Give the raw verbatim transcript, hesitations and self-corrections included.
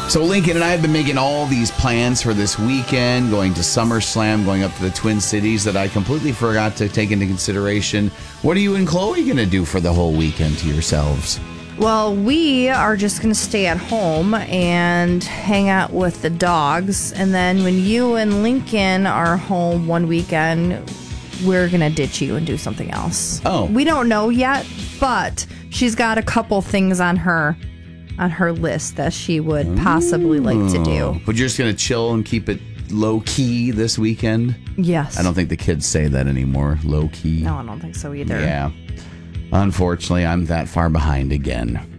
So Lincoln and I have been making all these plans for this weekend, going to SummerSlam, going up to the Twin Cities, that I completely forgot to take into consideration. What are you and Chloe going to do for the whole weekend to yourselves? Well, we are just going to stay at home and hang out with the dogs. And then when you and Lincoln are home one weekend, we're going to ditch you and do something else. Oh. We don't know yet, but she's got a couple things on her on her list that she would possibly like to do. But you're just going to chill and keep it low key this weekend? Yes. I don't think the kids say that anymore. Low key. No, I don't think so either. Yeah. Unfortunately, I'm that far behind again.